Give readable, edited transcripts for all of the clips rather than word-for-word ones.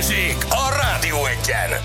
Balázsék a Rádió Egyen.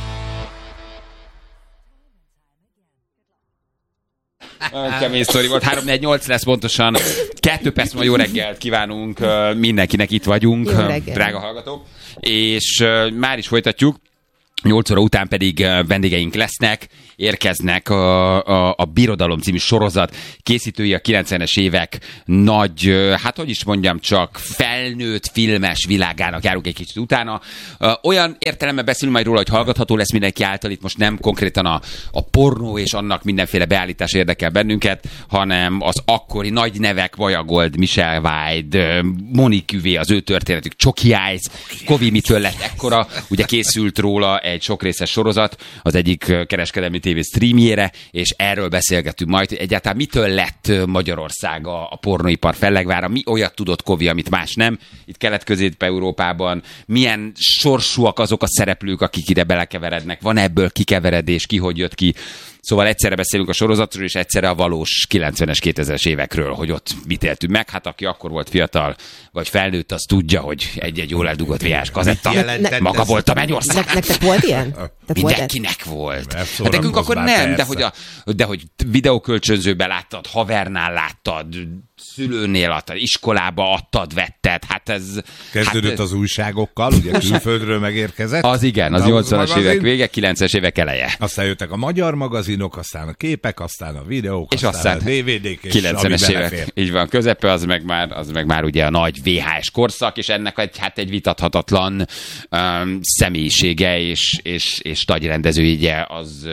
Nagyon kemény sztori volt. 3-4-8 lesz pontosan. 2 perc múlva jó reggelt kívánunk mindenkinek, itt vagyunk, drága hallgatók. És már is folytatjuk. 8 óra után pedig vendégeink lesznek, érkeznek a Birodalom című sorozat készítői, a 90-es évek nagy, hát hogy is mondjam, csak felnőtt filmes világának járunk egy kicsit utána. Olyan értelemben beszélünk majd róla, hogy hallgatható lesz mindenki által, itt most nem konkrétan a pornó és annak mindenféle beállítás érdekel bennünket, hanem az akkori nagy nevek, Vajagold, Michel Weid, Monique Cuvé, az ő történetük, Csoki Ice, Kovi mitől lett ekkora, ugye készült róla egy sokrészes sorozat, az egyik kereskedelmi tévé streamjére, és erről beszélgetünk majd, hogy egyáltalán mitől lett Magyarország a pornóipar fellegvára, mi olyat tudott Kovi, amit más nem, itt Kelet-Közép-Európában, milyen sorsúak azok a szereplők, akik ide belekeverednek, van ebből kikeveredés, ki hogy jött ki. Szóval egyszerre beszélünk a sorozatról, és egyszerre a valós 90-es, 2000-es évekről, hogy ott mit éltünk meg. Hát aki akkor volt fiatal, vagy felnőtt, az tudja, hogy egy jól eldugott VHS kazetta. Maga volt a Mennyország. Nektek volt ilyen? Mindenkinek volt. Hát nekünk akkor nem, de hogy videókölcsönzőben láttad, havernál láttad, szülőnél adtad, iskolába adtad, vetted, hát ez... Kezdődött az újságokkal, ugye külföldről megérkezett. Az igen, az 80-as évek vége, 90-es évek eleje. Aztán jöttek a magyar magazinok, aztán a képek, aztán a videók, és aztán a DVD-k, és 90-es évek. Így van, közepe, az meg már ugye a nagy VHS korszak, ugye ennek egy vitathatatlan személyisége és nagyrendezője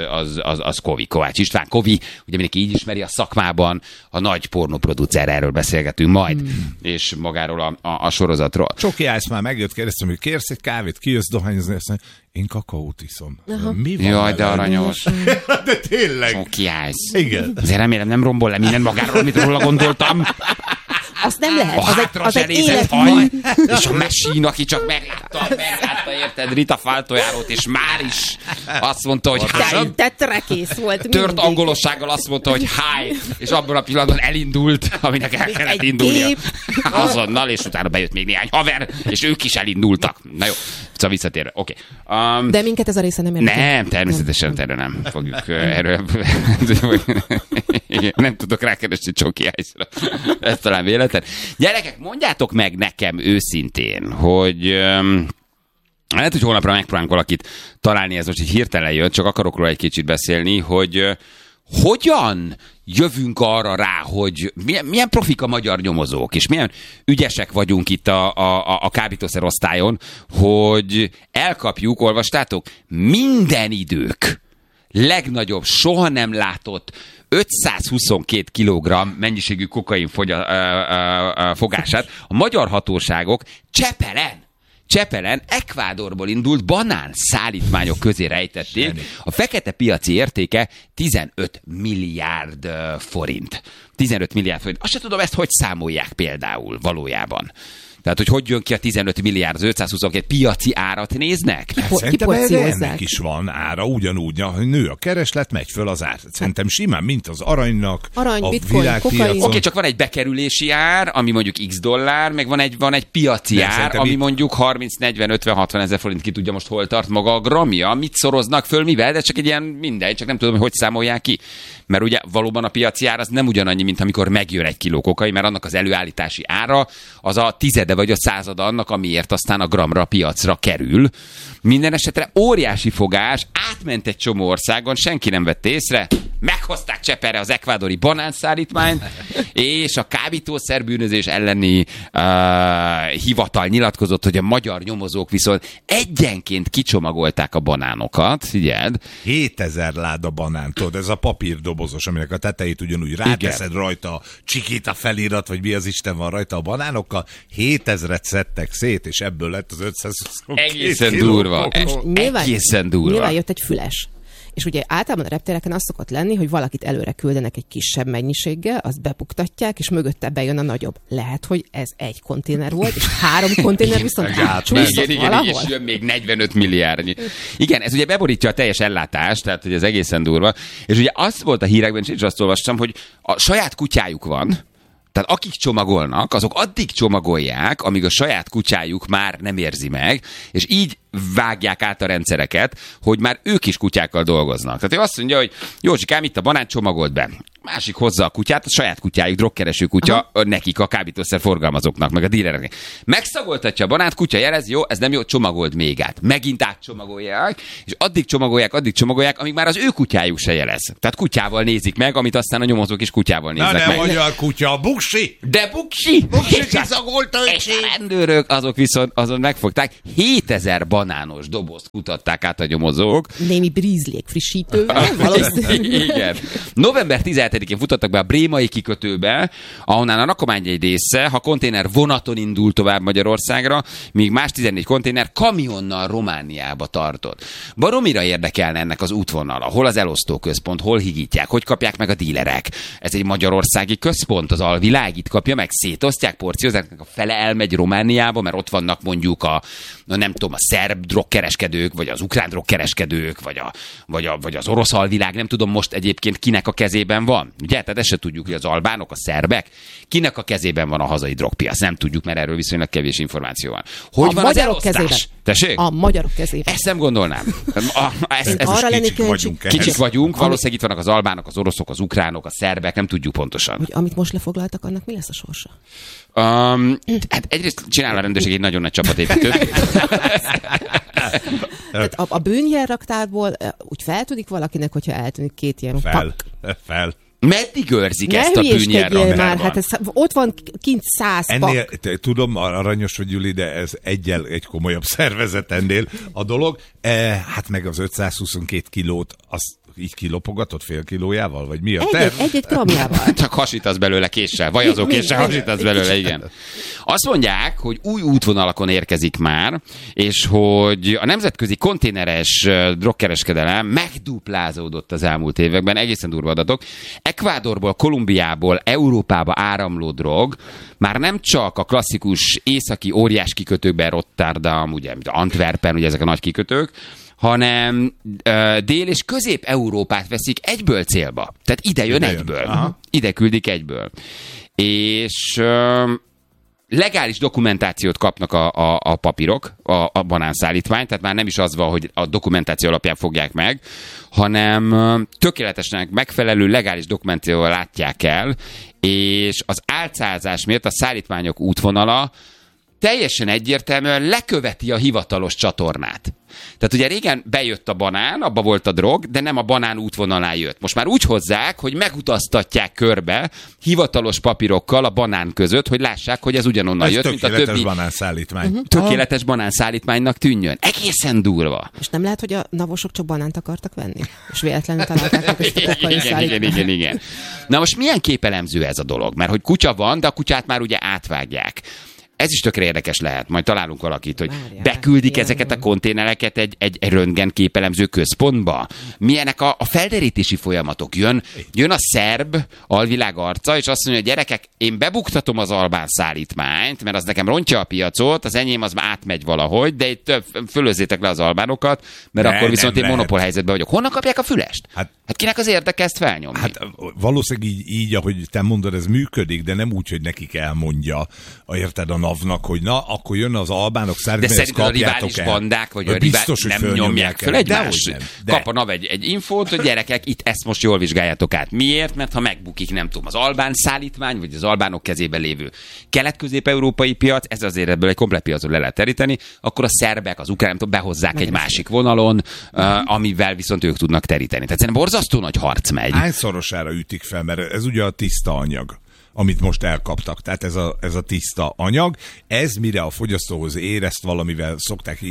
az Kovi, Kovács István. Kovi, ugye mindenki így ismeri a szakmában, a nagy pornóproducer, erről beszélgetünk majd, és magáról a sorozatról. Csoki Ice már megjött, kérdeztem, hogy kérsz egy kávét, kijössz dohányozni, azt mondja, én kakaót iszom. Mi van? Jaj, de aranyos. De tényleg. Csoki Ice. Igen. Azért remélem nem rombol le minden magáról, amit róla gondoltam. Azt nem lehet. A hátra zselézett haj, és a Machine, aki csak meglátta, érted, Rita Faltojárót, és már is azt mondta, hogy hi. Tetrekész volt mindig. Tört angolossággal azt mondta, hogy hi, és abban a pillanatban elindult, aminek el kellett indulnia. Azonnal, és utána bejött még néhány haver, és ők is elindultak. Na jó, szóval visszatérve. Oké. De minket ez a része nem érdekel. Nem, természetesen erről nem fogjuk. Erről nem tudok rákeresni Csoki Ice-ra. Ez talán véletlen. Gyerekek, mondjátok meg nekem őszintén, hogy lehet, hogy holnapra megpróbálunk valakit találni, ez most így hirtelen jön, csak akarok róla egy kicsit beszélni, hogy hogyan jövünk arra rá, hogy milyen profik a magyar nyomozók, és milyen ügyesek vagyunk itt a kábítószer osztályon, hogy elkapjuk, olvastátok, minden idők legnagyobb, soha nem látott 522 kg mennyiségű kokain fogását a magyar hatóságok Csepelen, Ekvádorból indult banán szállítmányok közé rejtették. A fekete piaci értéke 15 milliárd forint. 15 milliárd forint. Azt sem tudom, ezt hogy számolják például valójában. Tehát, hogy jön ki a 15 milliárd, az 522 piaci árat néznek? Szerintem ennek is van ára, ugyanúgy, hogy nő a kereslet, megy föl az ár. Szerintem simán, mint az aranynak, arany, a bitcoin, világpiacon. Oké, csak van egy bekerülési ár, ami mondjuk x dollár, meg van egy piaci ár, ami mondjuk 30, 40, 50, 60 ezer forint, ki tudja most hol tart maga a gramja, mit szoroznak föl, mivel, de csak egy ilyen mindegy, csak nem tudom, hogy számolják ki. Mert ugye valóban a piaci ár az nem ugyanannyi, mint amikor megjön egy kiló kokain, mert annak az előállítási ára az a tizede vagy a százada annak, amiért aztán a gramra, a piacra kerül. Minden esetre óriási fogás, átment egy csomó országon, senki nem vette észre, meghozták Cseperre az ekvádori banánszállítmányt, és a kábítószerbűnözés elleni hivatal nyilatkozott, hogy a magyar nyomozók viszont egyenként kicsomagolták a banánokat, figyeld. 7000 láda banán, tudod, ez a papírdobozos, aminek a tetejét ugyanúgy ráteszed rajta a Csikita felirat, vagy mi az Isten van rajta a banánokkal, 7000-et szedtek szét, és ebből lett az 522 egészen durva. Egészen durva. Nyilván jött egy füles. És ugye általában a reptéreken az szokott lenni, hogy valakit előre küldenek egy kisebb mennyiséggel, azt bepuktatják, és mögötte bejön a nagyobb. Lehet, hogy ez egy konténer volt, és 3 konténer viszont átcsúszott valahol. És jön még 45 milliárdnyi. Igen, ez ugye beborítja a teljes ellátást, tehát hogy ez egészen durva. És ugye az volt a hírekben, és azt olvastam, hogy a saját kutyájuk van, Tehát akik csomagolnak, azok addig csomagolják, amíg a saját kutyájuk már nem érzi meg, és így vágják át a rendszereket, hogy már ők is kutyákkal dolgoznak. Tehát ő azt mondja, hogy Józsikám, itt a banán, csomagolt be. Másik hozza a kutyát, a saját kutyájuk, drogkereső kutya, nekik a kábítószer forgalmazóknak, meg a dílereknek. Megszagoltatja a banánt, kutya jelez, jó, ez nem jó, csomagold még át. Megint átcsomagolják, és addig csomagolják, amíg már az ő kutyájuk se jelez. Tehát kutyával nézik meg, amit aztán a nyomozók is kutyával néznek meg. Na nem magyar kutya, buksi! De buksi! Buksi kiszagolta, és a rendőrök, azok viszont azon megfogták. 7000 banános dobozt kutatták át a nyomozók. Némi brízlék frissítővel, valószínűleg. Igen. November 17-én futottak be a brémai kikötőbe, ahonnan a rakomány egy része, ha konténer vonaton indul tovább Magyarországra, míg más 14 konténer kamionnal Romániába tartott. Baromira érdekelne ennek az útvonala, hol az elosztóközpont, hol higítják, hogy kapják meg a dílerek. Ez egy magyarországi központ, az alvilág itt kapja meg, szétosztják, porciózák, a fele elmegy Romániába, mert ott vannak mondjuk nem tudom, a szerb drogkereskedők, vagy az ukrán drogkereskedők, vagy az orosz alvilág, nem tudom most egyébként kinek a kezében van. Ugye? Tehát ezt se tudjuk, hogy az albánok, a szerbek, kinek a kezében van a hazai drogpiac. Nem tudjuk, mert erről viszonylag kevés információ van. Hogy van az elosztás? Tessék? A magyarok kezében. Ezt nem gondolnám. Arra Kicsik vagyunk, valószínűleg itt vannak az albánok, az oroszok, az ukránok, a szerbek, nem tudjuk pontosan. Hogy amit most lefoglaltak, annak mi lesz a sorsa? Hát egyrészt csinál a rendőrség egy nagyon nagy csapatépítőt. A bűnjelraktárból úgy feltűnik valakinek, hogyha eltűnik két ilyen Fel. Meddig őrzik ezt a bűnjelraktárban? Már, hát ez, ott van kint 100 ennél, pak. Tudom, aranyos vagy, Gyuli, de ez egy komolyabb szervezet ennél a dolog. Hát meg az 522 kilót, azt így kilopogatott fél kilójával? Vagy mi a terv? Egy-egy gramjával. Csak hasítasz belőle késsel, vajazó késsel hasítasz belőle, igen. Azt mondják, hogy új útvonalakon érkezik már, és hogy a nemzetközi konténeres drogkereskedelem megduplázódott az elmúlt években, egészen durva adatok. Ekvádorból, Kolumbiából Európába áramló drog már nem csak a klasszikus északi óriás kikötőkben, Rotterdam, ugye, Antwerpen, ugye ezek a nagy kikötők, hanem Dél- és Közép-Európát veszik egyből célba. Tehát ide jön egyből. Aha. Ide küldik egyből. És legális dokumentációt kapnak a papírok, a banánszállítmány, tehát már nem is az van, hogy a dokumentáció alapján fogják meg, hanem tökéletesnek megfelelő legális dokumentációval látják el, és az álcázás miatt a szállítmányok útvonala teljesen egyértelműen leköveti a hivatalos csatornát. Tehát ugye régen bejött a banán, abba volt a drog, de nem a banán útvonalán jött. Most már úgy hozzák, hogy megutaztatják körbe hivatalos papírokkal a banán között, hogy lássák, hogy ez ugyanonnan jött, mint a többi. Tökéletes banánszállítmány. Tökéletes banánszállítmánynak tűnjön. Egészen durva. És nem lehet, hogy a navosok csak banánt akartak venni? És véletlenül találták meg ezt a kokai szállítmányt. Igen. Na most milyen képelemző ez a dolog? Mert hogy kutya van, de a kutyát már ugye átvágják. Ez is tökre érdekes lehet. Majd találunk valakit, hogy beküldik ezeket a konténereket egy röntgenképelemző központba. Milyenek a felderítési folyamatok? Jön a szerb alvilág arca, és azt mondja, hogy gyerekek, én bebuktatom az albán szállítmányt, mert az nekem rontja a piacot, az enyém az már átmegy valahogy, de itt fölözzétek le az albánokat, mert akkor viszont én monopól helyzetben vagyok. Honnan kapják a fülest? Hát kinek az érdeke ezt felnyomni? Hát valószínűleg így, ahogy te mondod, ez működik, de nem úgy, hogy nekik elmondja, érted, a NAV-nak, hogy na, akkor jön az albánok szállítmány, de szerinted a rivális bandák, vagy a rivális nem nyomják föl egymást? Kap a NAV egy infót, hogy gyerekek, itt ezt most jól vizsgáljátok át. Miért? Mert ha megbukik, nem tudom, az albán szállítmány, vagy az albánok kezében lévő kelet-közép-európai piac, ez azért ebből egy komplet piacot le lehet teríteni, akkor a szerbek, az ukránok behozzák egy másik vonalon, amivel viszont ők tudnak teríteni. Tehát szerintem borzasztó nagy harc megy. Hányszorosára ütik fel, mert ez ugye a tiszta anyag, amit most elkaptak. Tehát ez a tiszta anyag, ez mire a fogyasztóhoz ér, ezt valamivel szokták,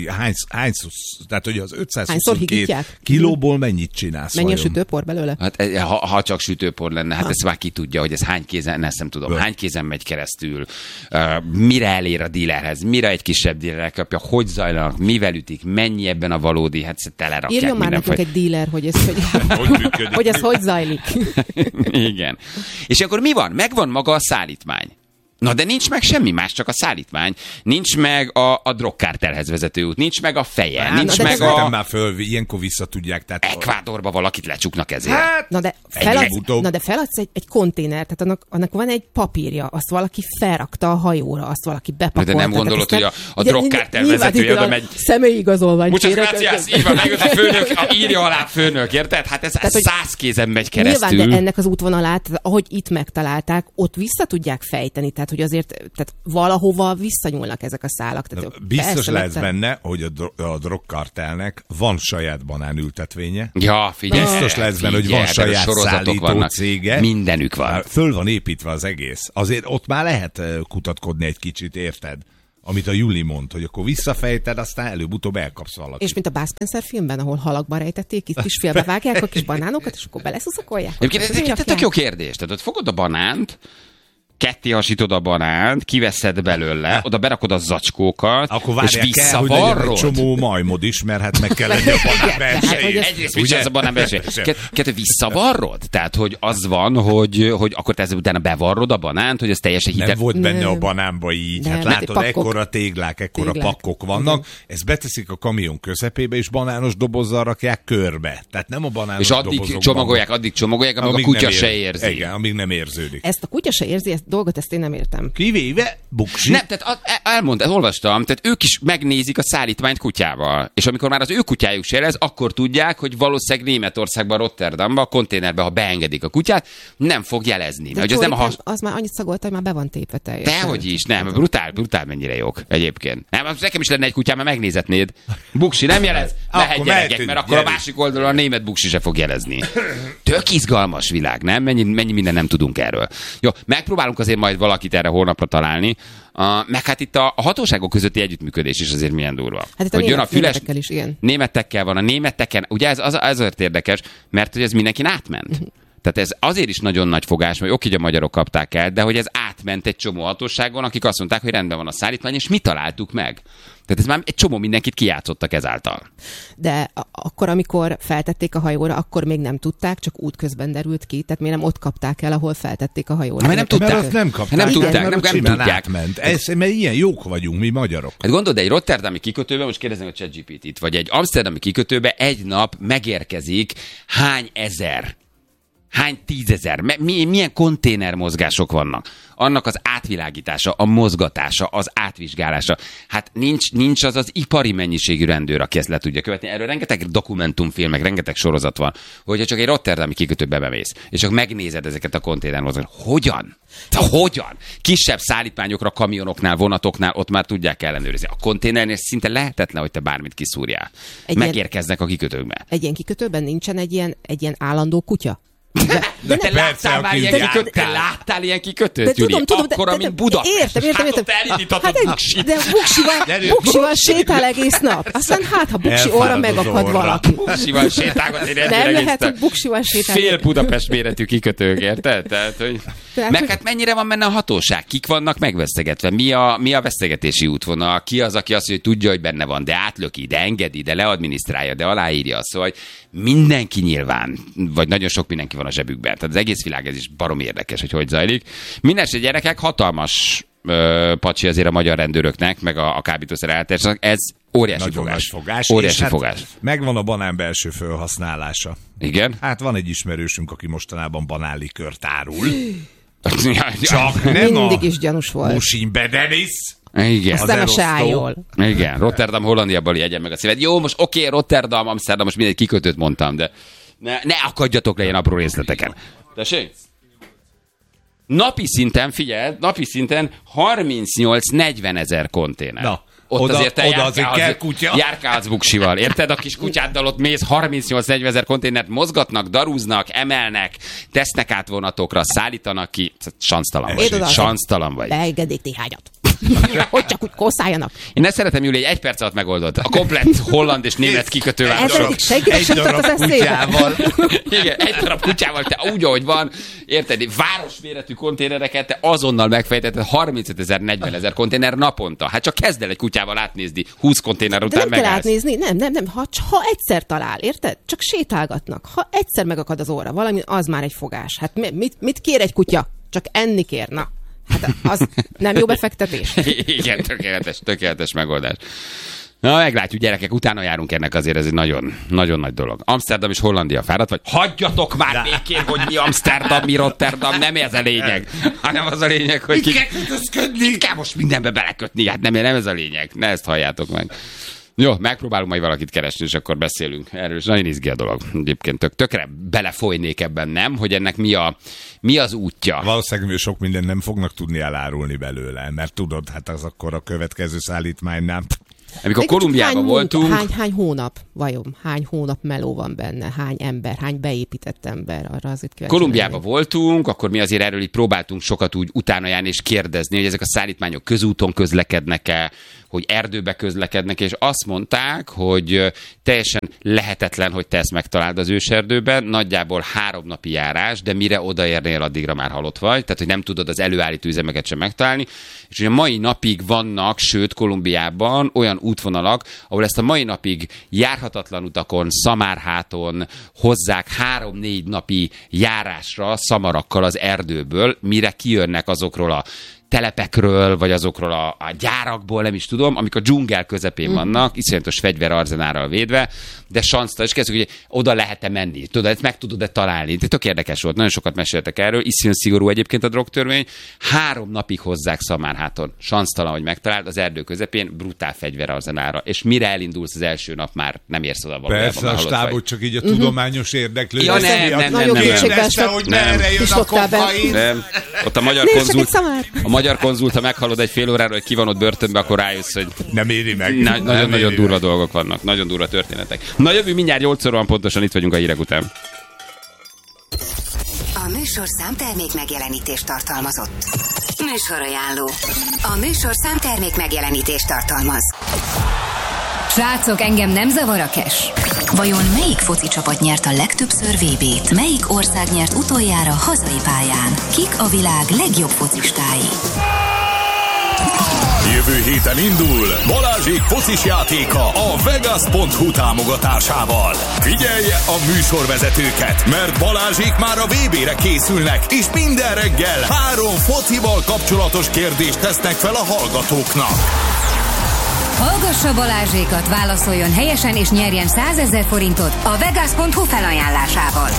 tehát hogy az 522 kilóból mennyit csinálsz? Mennyi a sütőpor belőle? Hát, ha csak sütőpor lenne, hát ezt már ki tudja, hogy ez hány kézen, ezt nem tudom, hány kézen megy keresztül, mire elér a dílerhez, mire egy kisebb díler elkapja, hogy zajlanak, mivel ütik, mennyi ebben a valódi, hát telerakják. Írjon már nekünk egy díler, hogy ez hogy zajlik. Igen. És akkor mi van? Megvan maga a szállítmány. Na de nincs meg semmi más, csak a szállítmány. Nincs meg a drogkártelhez vezető út, nincs meg a feje, nincs meg a... már föl, ilyenkor vissza tudják. Tehát Ekvádorba valakit lecsuknak ezért. Na de feladsz egy konténer, tehát annak van egy papírja, azt valaki felrakta a hajóra, azt valaki bepakolta. De nem gondolod, hogy a drogkártel vezetője oda megy... Személyi igazolvány. Muchas gracias, Iva, megjött a főnök, írja alá főnök, érted? Hát ez 100 kézen megy keresztül. Nyilván, de ennek az útvonalát, ahogy itt megtalálták, ott vissza tudják fejteni, tehát hogy azért tehát valahova visszanyúlnak ezek a szálak. Tehát biztos lesz benne, hogy a drogkartelnek van saját banánültetvénye. Ja, figyelj. Biztos lesz benne, hogy van saját szállító cége. Mindenük van. Föl van építve az egész. Azért ott már lehet kutatkodni egy kicsit, érted? Amit a Juli mond, hogy akkor visszafejted, aztán előbb-utóbb elkapsz valakit. És mint a Bud Spencer filmben, ahol halakba rejtették, itt kis félbevágják a kis banánokat, és akkor beleszuszakolják. Ez tök jó kérdés. Tehát ott fogod a banánt, ketté hasítod a banánt, kiveszed belőle, oda berakod a zacskókat, akkor és visszavarrod. Egy csomó majmod is, mert hát meg kell lenni a banán belsejét. Egyrészt mit csinálsz a banán belsejét? Kettő visszavarrod? Tehát, hogy az van, hogy akkor te utána bevarrod a banánt, hogy ez teljesen hitet. Nem volt benne a banánba így. Hát látod, ekkora téglák, ekkora pakkok vannak, ezt beteszik a kamion közepébe, és banános dobozzal rakják körbe. Tehát nem a banános dobozokban. És addig csomagolják, amíg a kutya se érzi. Igen, amíg nem érződik. Ezt a kutya se érzi, dolgot ezt én nem értem. Kivéve Buksi. Nem, tehát olvastam, tehát ők is megnézik a szállítmányt kutyával. És amikor már az ő kutyájuk se jelez, akkor tudják, hogy valószínűleg Németországban, Rotterdamban, a konténerbe, ha beengedik a kutyát, nem fog jelezni. De az már annyit szagolta, hogy már be van tépve teljesen. Dehogy is, nem, brutál mennyire jók egyébként. Nem, nekem is lenne egy kutyám, mert megnézetnéd. Buksi nem jelez, mehet gyerekek, mert akkor a másik oldalon a német Buksi se fog jelezni. Tök izgalmas világ, nem? Mennyi minden nem tudunk erről. Jó, megpróbálunk azért majd valakit erre holnapra találni. Meg hát itt a hatóságok közötti együttműködés is azért milyen durva. Hát itt a németekkel is, igen. Németekkel van, a németeken, ugye ez azért érdekes, mert hogy ez mindenkin átment. Tehát ez azért is nagyon nagy fogás, hogy oké, hogy a magyarok kapták el, de hogy ez átment egy csomó hatóságon, akik azt mondták, hogy rendben van a szállítmány, és mi találtuk meg. Tehát ez már egy csomó mindenkit kijátszottak ezáltal. De akkor, amikor feltették a hajóra, akkor még nem tudták, csak útközben derült ki, tehát még nem ott kapták el, ahol feltették a hajóra. Mert nem tudták. Mert nem kapták. Nem tudják. Mert ilyen jók vagyunk, mi magyarok. Hát gondold, egy rotterdami kikötőben, most kérdezem a ChatGPT-t, vagy egy amsterdami kikötőben egy nap megérkezik hány ezer, hány tízezer, milyen konténermozgások vannak. Annak az átvilágítása, a mozgatása, az átvizsgálása. Hát nincs az ipari mennyiségű rendőr, aki ezt le tudja követni. Erről rengeteg dokumentumfilmek, rengeteg sorozat van, hogyha csak egy rotterdami kikötőbe bemész, és csak megnézed ezeket a konténermozgásokat. Hogyan? Kisebb szállítmányokra, kamionoknál, vonatoknál ott már tudják ellenőrizni. A konténernél szinte lehetetlen, hogy te bármit kiszúrjál. Megérkeznek a kikötőkbe. Egy ilyen kikötőben nincsen egy ilyen állandó kutya? De te láttál ilyen kikötőt, Júli? Akkora, mint Budapest. Értem. Hát ott elindíthatod Buksit. De Buksival sétál egész nap. Aztán ha Buksi orra megakad valaki. Buksival sétálgat egy nem lehet, hogy Buksival sétálni. Fél Budapest méretű kikötők, érted? Meg hát mennyire van benne a hatóság? Kik vannak megvesztegetve? Mi a vesztegetési útvonal? Ki az, aki azt mondja, hogy tudja, hogy benne van, de átlöki, de engedi, de leadminisztrálja, de aláírja. Szóval mindenki nyilván, vagy nagyon sok mindenki van a zsebükben. Tehát az egész világ ez is barom érdekes, hogy zajlik. Mindenesetre gyerekek, hatalmas pacsi azért a magyar rendőröknek, meg a kábítószer eltársak. Ez óriási fogás. Óriási fogás. Megvan a banán belső felhasználása. Igen? Hát van egy ismerősünk, aki mostanában banánlikört árul. Csak nem mindig is gyanús volt. Musinbe Denis. Igen. Aztán se áll jól. Igen, Rotterdam, Hollandiából jegyen meg a szíved. Jó, most oké, Rotterdam, Amsterdam, most mindegy kikötőt mondtam, de ne akadjatok le ilyen apró részleteken. Tessék? Napi szinten, figyelj, 38-40 ezer konténer. Na, ott azért kell kutya. Járkálsz Buksival, érted? A kis kutyáddal ott mész, 38-40 ezer konténert mozgatnak, darúznak, emelnek, tesznek át vonatokra, szállítanak ki. Sansztalan vagy. Beengedték néhányat. Hogy csak úgy kószáljanak. Én ezt szeretem, Júli, egy perc alatt megoldott. A komplett holland és német kikötővárosok. Egy darab kutyával. Igen, egy darab kutyával, te úgy, ahogy van, érted, városméretű konténereket, te azonnal megfejtetted 35 000-40 000 konténer naponta. Hát csak kezd el egy kutyával átnézni, 20 konténer után megállsz. De nem kell átnézni, nem. Ha egyszer talál, érted? Csak sétálgatnak. Ha egyszer megakad az óra valami, az már egy fogás. Hát mit kér egy kutya? Csak enni kér, na. Hát az nem jó befektetés. Igen, tökéletes megoldás. Na, meglátjuk, gyerekek, utána járunk ennek, azért ez egy nagyon, nagyon nagy dolog. Amsterdam és Hollandia fáradt vagy? Hagyjatok már békén, hogy mi Amsterdam, mi Rotterdam, nem ez a lényeg, hanem az a lényeg, hogy Itt kell most mindenbe belekötni, hát nem ez a lényeg, ne ezt halljátok meg. Jó, megpróbálunk majd valakit keresni, és akkor beszélünk erről, és nagyon izgi a dolog. Egyébként tökre belefolynék ebben, nem? Hogy ennek mi az útja? Valószínűleg sok mindent nem fognak tudni elárulni belőle, mert tudod, hát az akkor a következő szállítmánynál. Amikor Kolumbiában voltunk... Hány hónap, vajon? Hány hónap meló van benne? Hány ember? Hány beépített ember? Arra azért kíváncsi. Kolumbiában voltunk, akkor mi azért erről így próbáltunk sokat úgy utána járni és kérdezni, hogy ezek a szállítmányok közúton közlekednek-e, hogy erdőbe közlekednek, és azt mondták, hogy teljesen lehetetlen, hogy te ezt megtaláld az őserdőben, nagyjából 3 napi járás, de mire odaérnél, addigra már halott vagy, tehát hogy nem tudod az előállító üzemeket sem megtalálni, és hogy a mai napig vannak, sőt Kolumbiában olyan útvonalak, ahol ezt a mai napig járhatatlan utakon, szamárháton hozzák 3-4 napi járásra szamarakkal az erdőből, mire kijönnek azokról a telepekről, vagy azokról a gyárakból, nem is tudom, amik a dzsungel közepén vannak, iszonyatos fegyverarzenárral védve, de sansztal, és kezdjük, hogy oda lehet-e menni, tudod, ezt meg tudod-e találni. Tök érdekes volt, nagyon sokat meséltek erről, iszonyat szigorú egyébként a drogtörvény, 3 napig hozzák szamárháton, sansztalan, hogy megtaláld, az erdő közepén, brutál fegyverarzenára, és mire elindulsz az első nap, már nem érsz oda valójában. Persze, a stábot csak így a tudományos érdeklődés. Ja, nem. Kérdezte, hogy merre jön a kokain. Nem. Ott a magyar konzult, ha meghalod egy fél órára, hogy ki van ott börtönbe, akkor rájössz, hogy nem éri meg. Nagyon durva dolgok vannak, nagyon durva történetek. Na jövő mindjárt 8-szor van pontosan, itt vagyunk a hírek után. A műsorszám termék megjelenítést tartalmazott. Műsorajánló. A műsorszám termék megjelenítést tartalmaz. Srácok, engem nem zavar a cash. Vajon melyik foci csapat nyert a legtöbbször VB-t? Melyik ország nyert utoljára hazai pályán? Kik a világ legjobb focistái? Jövő héten indul Balázsék focis játéka a Vegas.hu támogatásával. Figyelje a műsorvezetőket, mert Balázsék már a VB-re készülnek, és minden reggel 3 focival kapcsolatos kérdést tesznek fel a hallgatóknak. Hallgassa Balázsékat, válaszoljon helyesen és nyerjen 100 000 forintot a Vegas.hu felajánlásával.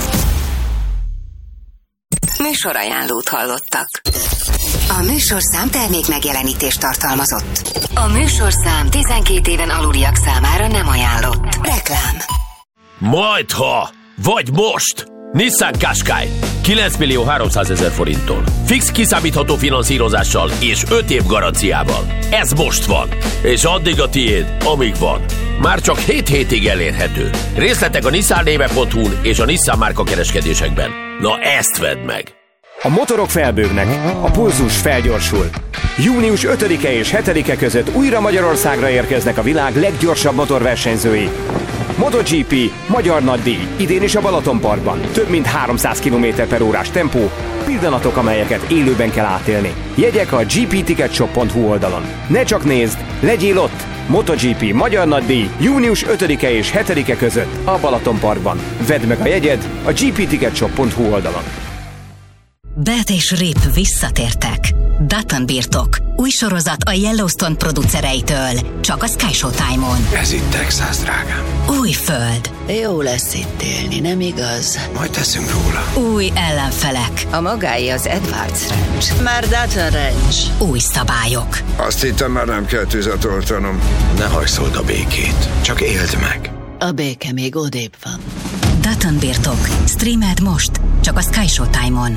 Műsorajánlót hallottak. A műsorszám termék megjelenítést tartalmazott. A műsorszám 12 éven aluliak számára nem ajánlott. Reklám. Majdha, vagy most! Nissan Qashqai 9 300 000 forinttól. Fix kiszámítható finanszírozással és 5 év garanciával. Ez most van. És addig a tiéd, amíg van. Már csak 7 hétig elérhető. Részletek a nissan-néve.hu-n és a Nissan márka kereskedésekben. Na ezt vedd meg! A motorok felbőgnek, a pulzus felgyorsul. Június 5-e és 7-e között újra Magyarországra érkeznek a világ leggyorsabb motorversenyzői. MotoGP, magyar nagydíj, idén is a Balatonparkban. Több mint 300 km/h tempó, pillanatok, amelyeket élőben kell átélni. Jegyek a gpticketshop.hu oldalon. Ne csak nézd, legyél ott! MotoGP, magyar nagydíj, június 5-e és 7-e között a Balatonparkban. Vedd meg a jegyed a gpticketshop.hu oldalon. Beth és Rip visszatértek. Dutton birtok. Új sorozat a Yellowstone producereitől. Csak a Sky Showtime-on. Ez itt Texas, drágám. Új föld. Jó lesz itt élni, nem igaz? Majd teszünk róla. Új ellenfelek. A magáé az Edwards Ranch. Már Dutton Ranch. Új szabályok. Azt hittem, már nem kell tüzet oltanom. Ne hajszold a békét, csak éld meg. A béke még odébb van. Dutton birtok. Streamed most. Csak a Sky Showtime-on.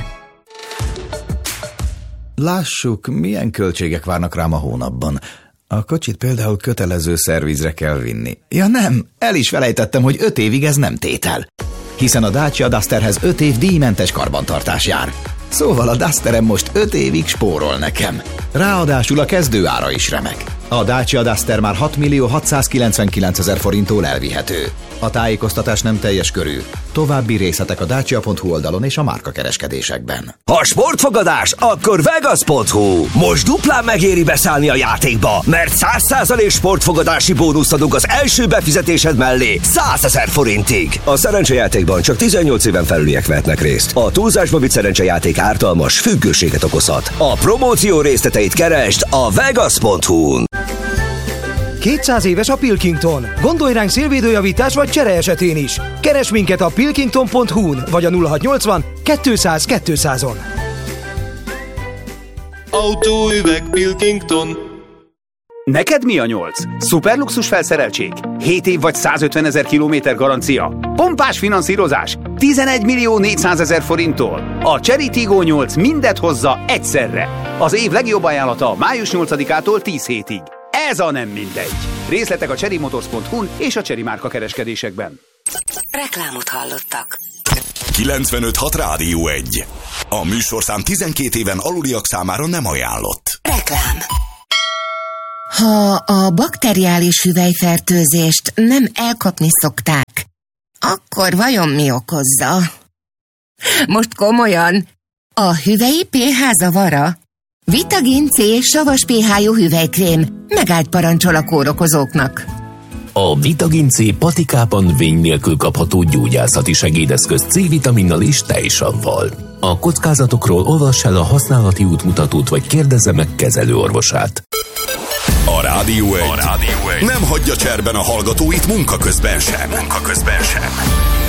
Lássuk, milyen költségek várnak rám a hónapban. A kocsit például kötelező szervizre kell vinni. Ja nem, el is felejtettem, hogy 5 évig ez nem tétel. Hiszen a Dacia Dusterhez 5 év díjmentes karbantartás jár. Szóval a Dusterem most 5 évig spórol nekem. Ráadásul a kezdő ára is remek. A Dacia Duster már 6 699 000 forinttól elvihető. A tájékoztatás nem teljes körű. További részletek a dacia.hu oldalon és a márkakereskedésekben. Ha sportfogadás, akkor Vegas.hu. Most duplán megéri beszállni a játékba, mert 100% sportfogadási bónuszt adunk az első befizetésed mellé 100 000 forintig. A szerencsejátékban csak 18 éven felüliek vehetnek részt. A túlzásba vitt szerencsejáték ártalmas, függőséget okozhat. A promóció részleteit keresd a Vegas.hu-n. 200 éves a Pilkington. Gondolj ránk szélvédőjavítás vagy csere esetén is. Keresd minket a pilkington.hu-n vagy a 0680 200 200-on. Autóüveg Pilkington. Neked mi a 8? Szuperluxus felszereltség? 7 év vagy 150 000 kilométer garancia? Pompás finanszírozás? 11.400.000 forinttól? A Chery Tiggo 8 mindet hozza egyszerre. Az év legjobb ajánlata május 8-ától 10 hétig. Ez a nem mindegy. Részletek a cherrymotors.hu-n és a Chery márka kereskedésekben. Reklámot hallottak. 95.6 Rádió 1. A műsorszám 12 éven aluliak számára nem ajánlott. Reklám. Ha a bakteriális hüvelyfertőzést nem elkapni szokták, akkor vajon mi okozza? Most komolyan, a hüvelyi pH zavara? Vitagin C savas pH-jú hüvelykrém megállt parancsol a kórokozóknak. A Vitagin C patikában vény nélkül kapható gyógyászati segédeszköz C-vitaminnal és tejsavval. A kockázatokról olvass el a használati útmutatót, vagy kérdezze meg kezelőorvosát. A Rádió 1 nem hagyja cserben a hallgatóit munka közben sem.